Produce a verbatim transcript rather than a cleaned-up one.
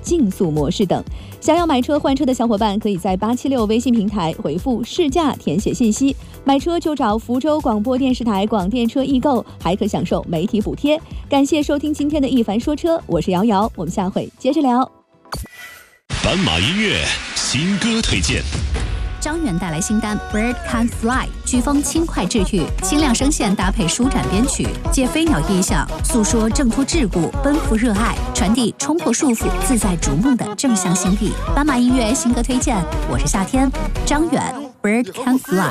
竞速模式等。想要买车换车的小伙伴，可以在八七六微信平台回复试驾填写信息，买车就找福州广播电视台广电车易购，还可享受媒体补贴。感谢收听今天的一凡说车，我是瑶瑶，我们下回接着聊。 斑马音乐新歌推荐。 张远带来新单 Bird Can Fly， 曲风轻快治愈，清亮声线搭配舒展编曲，借飞鸟意象诉说挣脱桎梏、奔赴热爱，传递冲破束缚、自在逐梦的正向心意。斑马音乐新歌推荐，我是夏天，张远 Bird Can Fly。